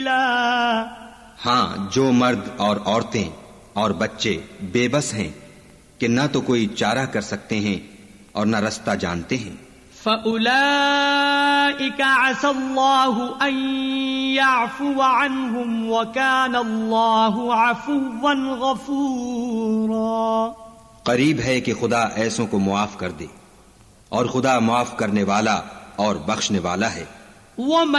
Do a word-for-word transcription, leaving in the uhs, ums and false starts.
हाँ, जो मर्द और औरतें और बच्चे बेबस हैं कि न तो कोई चारा कर सकते हैं और न रास्ता जानते हैं, फ़उलाइका असल्लाहु अन यअफ़ुव अन्हुम व कान अल्लाहु अफ़ुव्वन गफ़ूरा। करीब है कि खुदा ऐसों को मुआफ कर दे और खुदा मुआफ करने वाला और बख्शने वाला है।